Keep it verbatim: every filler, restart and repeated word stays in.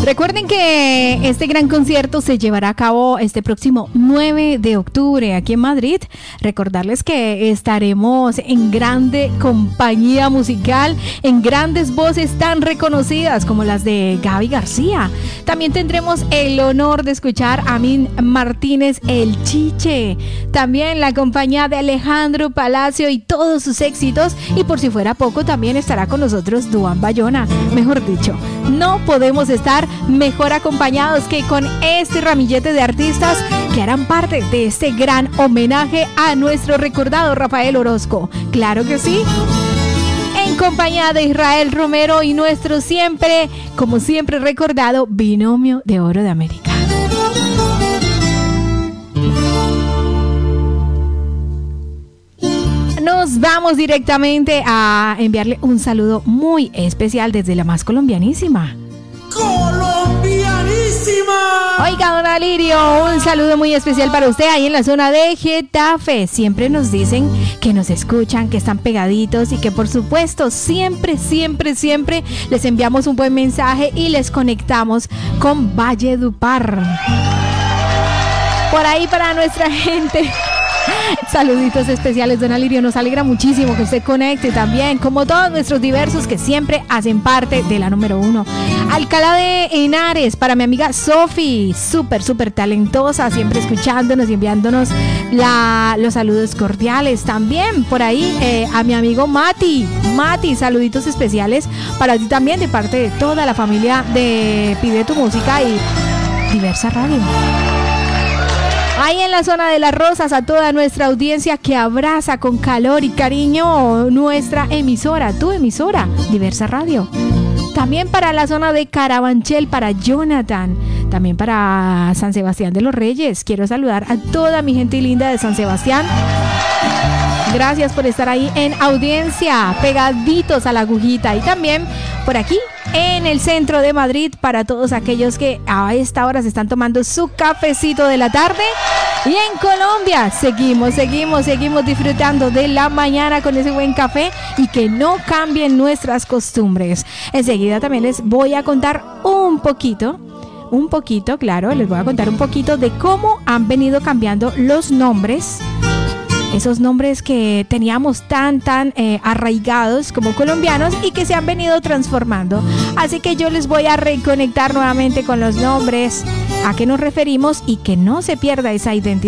Recuerden que este gran concierto se llevará a cabo este próximo nueve de octubre aquí en Madrid. Recordarles que estaremos en grande compañía musical, en grandes voces tan reconocidas como las de Gaby García. También tendremos el honor de escuchar a Min Martínez El Chiche. También la compañía de Alejandro Palacio y todos sus éxitos. Y por si fuera poco, también estará con nosotros Duan Bayona. Mejor dicho, no podemos estar mejor acompañados que con este ramillete de artistas que harán parte de este gran homenaje a nuestro recordado Rafael Orozco. Claro que sí. En compañía de Israel Romero y nuestro siempre, como siempre recordado, binomio de oro de América. Nos vamos directamente a enviarle un saludo muy especial desde la más colombianísima. ¡Colombianísima! Oiga, don Alirio, un saludo muy especial para usted ahí en la zona de Getafe. Siempre nos dicen que nos escuchan, que están pegaditos y que por supuesto siempre, siempre, siempre les enviamos un buen mensaje y les conectamos con Valledupar. Por ahí para nuestra gente. Saluditos especiales, don Alirio. Nos alegra muchísimo que usted conecte también, como todos nuestros diversos que siempre hacen parte de la número uno. Alcalá de Henares, para mi amiga Sofi, súper, súper talentosa, siempre escuchándonos y enviándonos la, los saludos cordiales. También por ahí eh, a mi amigo Mati. Mati, saluditos especiales para ti también de parte de toda la familia de Pide Tu Música y Diversa Radio. Ahí en la zona de Las Rosas, a toda nuestra audiencia que abraza con calor y cariño nuestra emisora, tu emisora, Diversa Radio. También para la zona de Carabanchel, para Jonathan. También para San Sebastián de los Reyes. Quiero saludar a toda mi gente linda de San Sebastián. Gracias por estar ahí en audiencia, pegaditos a la agujita. Y también por aquí en el centro de Madrid, para todos aquellos que a esta hora se están tomando su cafecito de la tarde. Y en Colombia seguimos, seguimos, seguimos disfrutando de la mañana con ese buen café y que no cambien nuestras costumbres. Enseguida también les voy a contar un poquito, un poquito, claro, les voy a contar un poquito de cómo han venido cambiando los nombres. Esos nombres que teníamos tan, tan eh, arraigados como colombianos y que se han venido transformando. Así que yo les voy a reconectar nuevamente con los nombres, a qué nos referimos y que no se pierda esa identidad.